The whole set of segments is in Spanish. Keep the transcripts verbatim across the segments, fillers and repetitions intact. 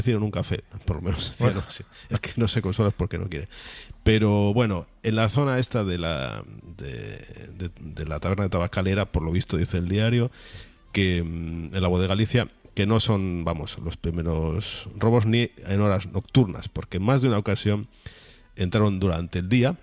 decir en un café, por lo menos decía, bueno. no, sí. El que no se consola es porque no quiere. Pero bueno, en la zona esta de la de, de, de la taberna de Tabacalera, por lo visto dice el diario, que en la Voz de Galicia, que no son, vamos, los primeros robos ni en horas nocturnas, porque en más de una ocasión entraron durante el día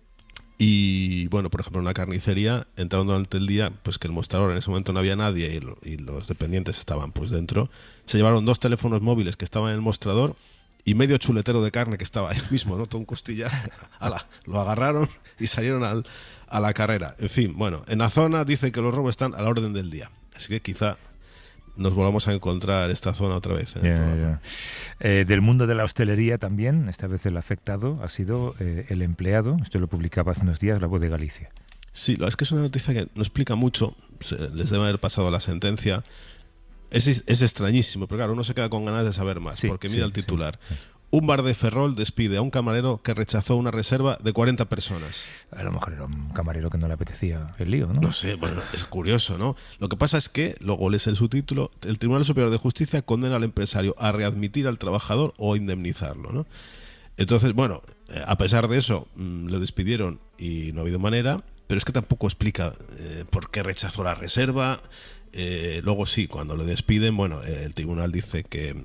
y, bueno, por ejemplo, en una carnicería entraron durante el día, pues que el mostrador en ese momento no había nadie y, lo, y los dependientes estaban pues dentro. Se llevaron dos teléfonos móviles que estaban en el mostrador y medio chuletero de carne que estaba ahí mismo, ¿no? Todo un costillar. Ala, lo agarraron y salieron al, a la carrera. En fin, bueno, en la zona dicen que los robos están a la orden del día. Así que quizá nos volvamos a encontrar esta zona otra vez. Yeah, yeah. Eh, del mundo de la hostelería también, esta vez el afectado ha sido eh, el empleado. Esto lo publicaba hace unos días La Voz de Galicia. Sí, es que es una noticia que no explica mucho. Se, les debe haber pasado la sentencia. Es, es extrañísimo, pero claro, uno se queda con ganas de saber más, sí, porque mira sí, el titular. Sí, sí. Un bar de Ferrol despide a un camarero que rechazó una reserva de cuarenta personas. A lo mejor era un camarero que no le apetecía el lío, ¿no? No sé, bueno, es curioso, ¿no? Lo que pasa es que, luego lees el subtítulo, el Tribunal Superior de Justicia condena al empresario a readmitir al trabajador o indemnizarlo, ¿no? Entonces, bueno, a pesar de eso, mmm, lo despidieron y no ha habido manera, pero es que tampoco explica eh, por qué rechazó la reserva. Eh, luego sí, cuando lo despiden, bueno, eh, el tribunal dice que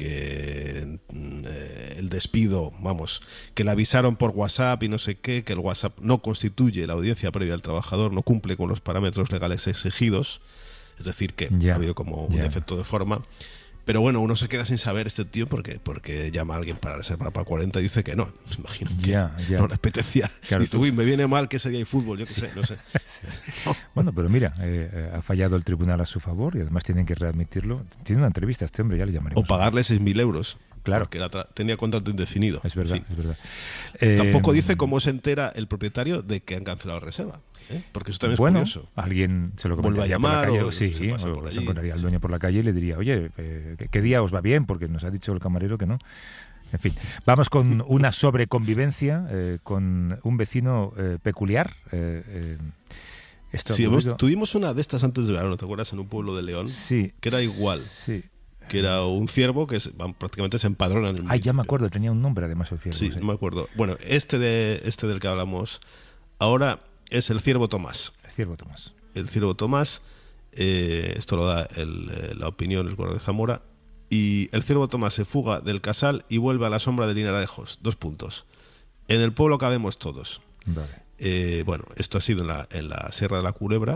que eh, el despido, vamos, que le avisaron por WhatsApp y no sé qué, que el WhatsApp no constituye la audiencia previa al trabajador, no cumple con los parámetros legales exigidos, es decir, que yeah, ha habido como un yeah. defecto de forma. Pero bueno, uno se queda sin saber este tío porque porque llama a alguien para reservar para cuarenta y dice que no. Me imagino que yeah, yeah. no le apetecía. Claro, dice, uy, me viene mal que ese día hay fútbol, yo qué sí. sé, no sé. Sí, sí. No. Bueno, pero mira, eh, ha fallado el tribunal a su favor y además tienen que readmitirlo. Tiene una entrevista a este hombre, ya le llamaremos. O pagarle seis mil euros. Claro. Porque la tenía contrato indefinido. Es verdad, sí. es verdad. Eh, Tampoco dice cómo se entera el propietario de que han cancelado la reserva. ¿eh? Porque eso también bueno, es curioso. Alguien se lo vuelve a llamar por la calle, o, sí, se, o por se encontraría al dueño por la calle y le diría, oye, eh, ¿qué día os va bien? Porque nos ha dicho el camarero que no. En fin, vamos con una sobreconvivencia eh, con un vecino eh, peculiar. Eh, eh, esto sí, hemos, tuvimos una de estas antes de verano, ¿te acuerdas? En un pueblo de León. Sí. Que era igual. Sí. Que era un ciervo que se, prácticamente se empadrona en el municipio. Ay, ya me acuerdo, tenía un nombre además el ciervo. Sí, sí, me acuerdo. Bueno, este de este del que hablamos ahora es el ciervo Tomás. El ciervo Tomás. El ciervo Tomás, eh, esto lo da el, la opinión del Correo de Zamora, y el ciervo Tomás se fuga del casal y vuelve a la sombra de Linarejos. Dos puntos. En el pueblo cabemos todos. Vale. Eh, bueno, esto ha sido en la, en la Sierra de la Culebra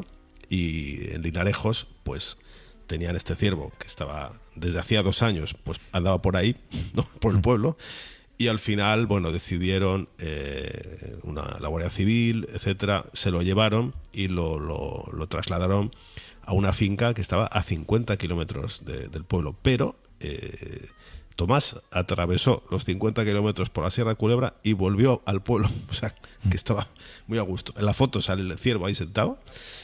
y en Linarejos, pues tenían este ciervo que estaba desde hacía dos años, pues andaba por ahí, ¿no? Por el pueblo, y al final, bueno, decidieron eh, una, la Guardia Civil, etcétera, se lo llevaron y lo, lo, lo trasladaron a una finca que estaba a cincuenta kilómetros de, del pueblo, pero eh, Tomás atravesó los cincuenta kilómetros por la Sierra de Culebra y volvió al pueblo, o sea, que estaba muy a gusto. En la foto sale el ciervo ahí sentado.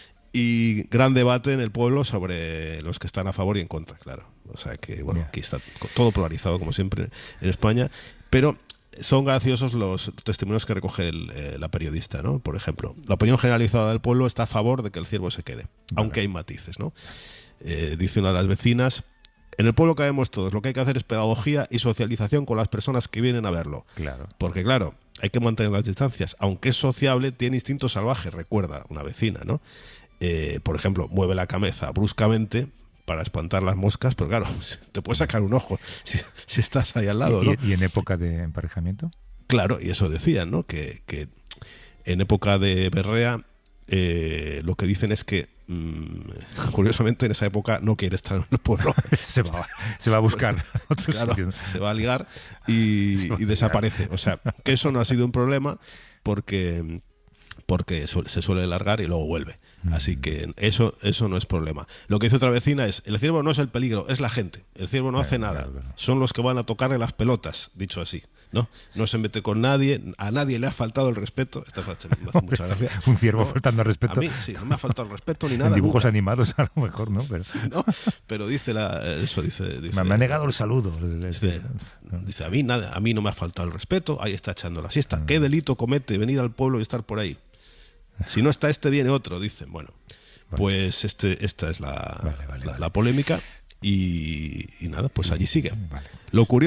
Y gran debate en el pueblo sobre los que están a favor y en contra, claro. O sea que, bueno, yeah. aquí está todo polarizado, como siempre, en España. Pero son graciosos los testimonios que recoge el, eh, la periodista, ¿no? Por ejemplo, la opinión generalizada del pueblo está a favor de que el ciervo se quede, vale. aunque hay matices, ¿no? Eh, dice una de las vecinas: en el pueblo caemos todos, lo que hay que hacer es pedagogía y socialización con las personas que vienen a verlo. Claro. Porque, claro, hay que mantener las distancias. Aunque es sociable, tiene instinto salvaje, recuerda una vecina, ¿no? Eh, por ejemplo, mueve la cabeza bruscamente para espantar las moscas, pero claro, te puede sacar un ojo si, si estás ahí al lado, ¿Y, ¿no? ¿Y en época de emparejamiento? Claro, y eso decían, ¿no? Que, que en época de berrea eh, lo que dicen es que mmm, curiosamente en esa época no quiere estar en el pueblo. se, va, se va a buscar otro claro, sitio. Se va a ligar y, y desaparece. O sea, que eso no ha sido un problema porque, porque se suele largar y luego vuelve. Así que eso eso no es problema. Lo que dice otra vecina es: el ciervo no es el peligro, es la gente. El ciervo no hace nada. Son los que van a tocarle las pelotas, dicho así, ¿no? No se mete con nadie, a nadie le ha faltado el respeto. Esta frase me hace mucha gracia. Un ciervo no, faltando al respeto. A mí sí, no me ha faltado el respeto ni nada. En dibujos nunca. animados a lo mejor, ¿no? Pero, sí, ¿no? Pero dice la, eso dice, dice me ha negado el saludo. Dice, dice a mí nada, a mí no me ha faltado el respeto. Ahí está echando la siesta. ¿Qué delito comete venir al pueblo y estar por ahí? Si no está este, viene otro, dicen. Bueno, vale. Pues este, esta es la, vale, vale, la, vale. la polémica. y, y nada, pues allí sigue. Vale. Lo curioso